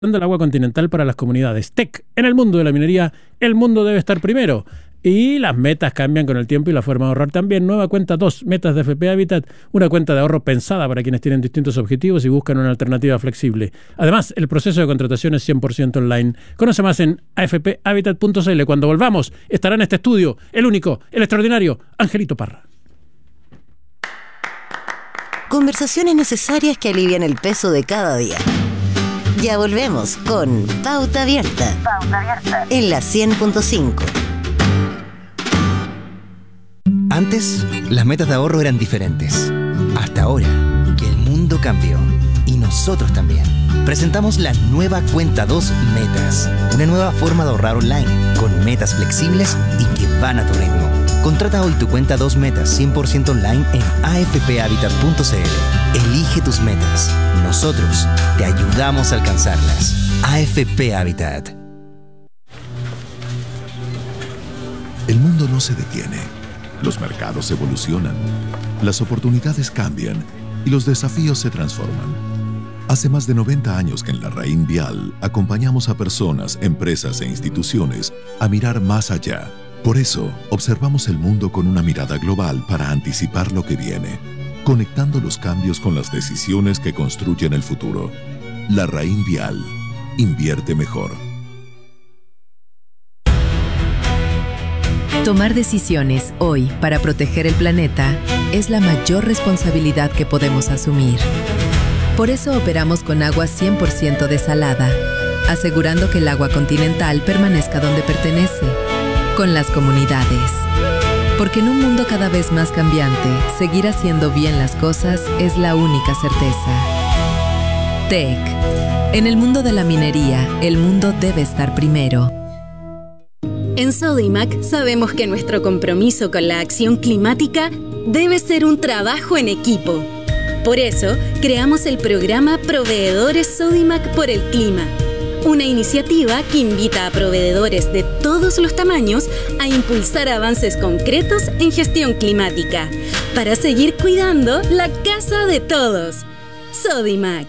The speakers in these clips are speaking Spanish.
del agua continental para las comunidades. TEC, en el mundo de la minería, el mundo debe estar primero. Y las metas cambian con el tiempo y la forma de ahorrar también. Nueva cuenta 2, metas de AFP Habitat, una cuenta de ahorro pensada para quienes tienen distintos objetivos y buscan una alternativa flexible. Además, el proceso de contratación es 100% online. Conoce más en afphabitat.cl. Cuando volvamos, estará en este estudio el único, el extraordinario, Angelito Parra. Conversaciones necesarias que alivian el peso de cada día. Ya volvemos con Pauta Abierta. Pauta Abierta. En la 100.5. Antes, las metas de ahorro eran diferentes. Hasta ahora, que el mundo cambió. Y nosotros también. Presentamos la nueva Cuenta 2 Metas. Una nueva forma de ahorrar online, con metas flexibles y que van a tu ritmo. Contrata hoy tu Cuenta 2 Metas 100% online en afphabitat.cl. Elige tus metas. Nosotros te ayudamos a alcanzarlas. AFP Habitat. El mundo no se detiene. Los mercados evolucionan, las oportunidades cambian y los desafíos se transforman. Hace más de 90 años que en la Raín Vial acompañamos a personas, empresas e instituciones a mirar más allá. Por eso, observamos el mundo con una mirada global para anticipar lo que viene, conectando los cambios con las decisiones que construyen el futuro. La Raín Vial. Invierte mejor. Tomar decisiones hoy para proteger el planeta es la mayor responsabilidad que podemos asumir. Por eso operamos con agua 100% desalada, asegurando que el agua continental permanezca donde pertenece, con las comunidades. Porque en un mundo cada vez más cambiante, seguir haciendo bien las cosas es la única certeza. TEC. En el mundo de la minería, el mundo debe estar primero. En Sodimac sabemos que nuestro compromiso con la acción climática debe ser un trabajo en equipo. Por eso, creamos el programa Proveedores Sodimac por el Clima, una iniciativa que invita a proveedores de todos los tamaños a impulsar avances concretos en gestión climática, para seguir cuidando la casa de todos. Sodimac.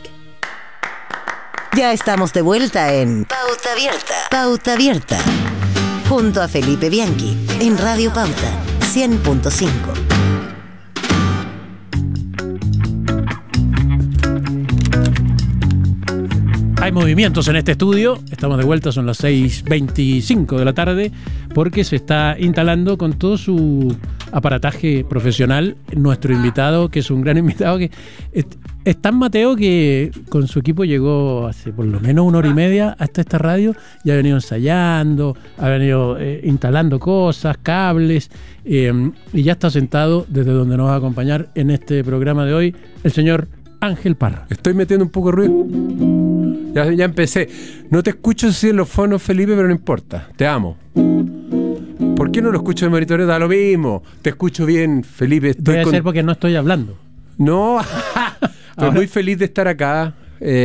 Ya estamos de vuelta en Pauta Abierta. Pauta Abierta. Junto a Felipe Bianchi, en Radio Pauta 100.5. Hay movimientos en este estudio, estamos de vuelta, son las 6:25 de la tarde, porque se está instalando con todo su aparataje profesional nuestro invitado, que es un gran invitado, que es tan Mateo que con su equipo llegó hace por lo menos 1 hora y media hasta esta radio y ha venido ensayando, ha venido instalando cosas, cables, y ya está sentado desde donde nos va a acompañar en este programa de hoy el señor Ángel Parra. Estoy metiendo un poco de ruido. Ya empecé. No te escucho si en los fonos, Felipe, pero no importa. Te amo. ¿Por qué no lo escucho de monitoreo? Da lo mismo. Te escucho bien, Felipe. Debe ser porque no estoy hablando. No. Estoy muy feliz de estar acá.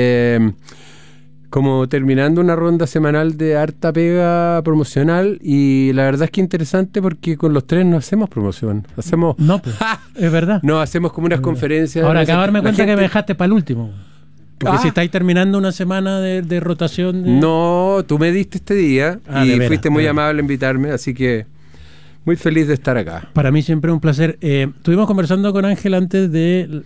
Como terminando una ronda semanal de harta pega promocional. Y la verdad es que interesante porque con los tres no hacemos promoción. Hacemos... No, pues, es verdad. No, hacemos como unas conferencias. Ahora, acabo de darme cuenta que me dejaste para el último. Porque si estáis terminando una semana de rotación... No, tú me diste este día y fuiste muy amable a invitarme, así que muy feliz de estar acá. Para mí siempre es un placer. Estuvimos conversando con Ángel antes de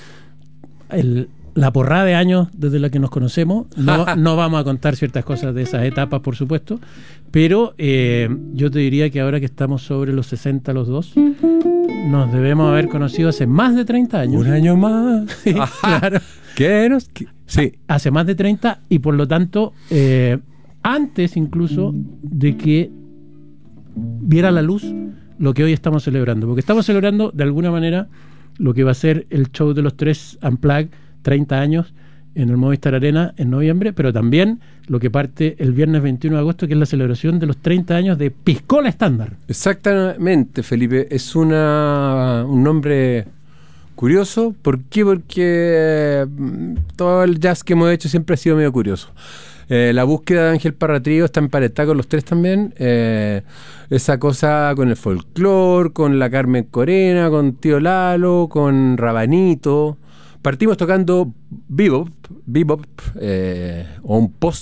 la porrada de años desde la que nos conocemos. No vamos a contar ciertas cosas de esas etapas, por supuesto, pero yo te diría que ahora que estamos sobre los 60 los dos, nos debemos haber conocido hace más de 30 años. Un año más. Sí, claro. Sí. Hace más de 30 y por lo tanto antes incluso de que viera la luz lo que hoy estamos celebrando, porque estamos celebrando de alguna manera lo que va a ser el show de los tres Unplugged, 30 años en el Movistar Arena en noviembre, pero también lo que parte el viernes 21 de agosto, que es la celebración de los 30 años de Piscola Estándar. Exactamente, Felipe, es un nombre curioso. ¿Por qué? Porque todo el jazz que hemos hecho siempre ha sido medio curioso. La búsqueda de Ángel Parra Trío está emparentada con los tres también. Esa cosa con el folclore, con la Carmen Corena, con Tío Lalo, con Rabanito, Partimos tocando bebop o un